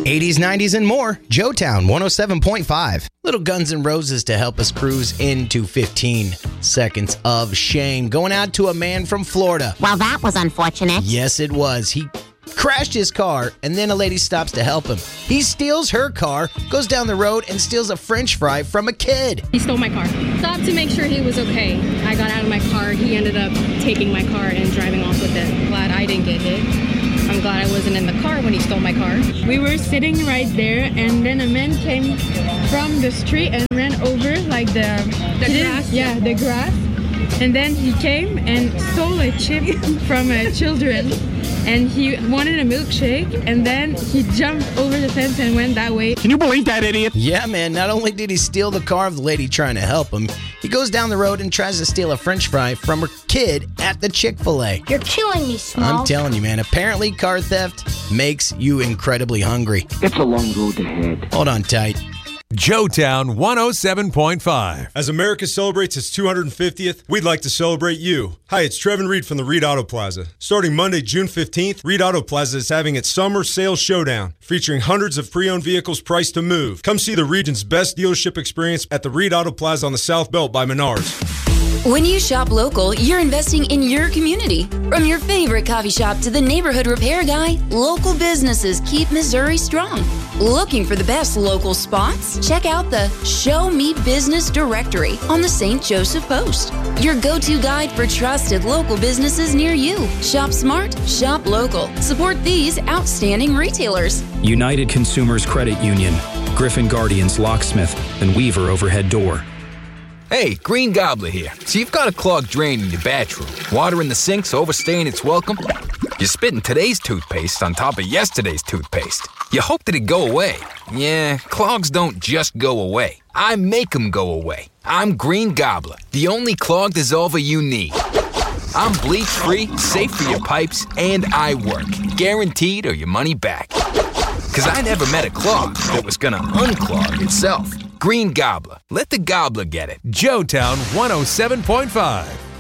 80s, 90s, and more. Joetown 107.5. Little Guns N' Roses to help us cruise into 15 seconds of shame. Going out to a man from Florida. Well, that was unfortunate. Yes, it was. He crashed his car, and then a lady stops to help him. He steals her car, goes down the road, and steals a French fry from a kid. He stole my car. Stopped to make sure he was okay. I got out of my car. He ended up taking my car and driving off with it. Glad I didn't get hit. I'm glad I wasn't in the car when he stole my car. We were sitting right there, and then a man came from the street and ran over like the grass? Yeah, the grass. And then he came and stole a chip from children. And he wanted a milkshake, and then he jumped over the fence and went that way. Can you believe that, idiot? Yeah, man, not only did he steal the car of the lady trying to help him, he goes down the road and tries to steal a French fry from her kid at the Chick-fil-A. You're killing me, Smalls. I'm telling you, man, apparently car theft makes you incredibly hungry. It's a long road ahead. Hold on tight. Joetown 107.5. As America celebrates its 250th, we'd like to celebrate you. Hi, it's Trevin Reed from the Reed Auto Plaza. Starting Monday, June 15th, Reed Auto Plaza is having its Summer Sales Showdown, featuring hundreds of pre-owned vehicles priced to move. Come see the region's best dealership experience at the Reed Auto Plaza on the South Belt by Menards. When you shop local, you're investing in your community. From your favorite coffee shop to the neighborhood repair guy, local businesses keep Missouri strong. Looking for the best local spots? Check out the Show Me Business directory on the St. Joseph Post. Your go-to guide for trusted local businesses near you. Shop smart, shop local. Support these outstanding retailers. United Consumers Credit Union, Griffin Guardians Locksmith, and Weaver Overhead Door. Hey, Green Gobbler here. So you've got a clogged drain in your bathroom. Water in the sink's overstaying its welcome. You're spitting today's toothpaste on top of yesterday's toothpaste. You hope that it'd go away. Yeah, clogs don't just go away. I make them go away. I'm Green Gobbler, the only clog dissolver you need. I'm bleach-free, safe for your pipes, and I work. Guaranteed or your money back. Because I never met a clog that was gonna unclog itself. Green Gobbler. Let the gobbler get it. Joetown 107.5.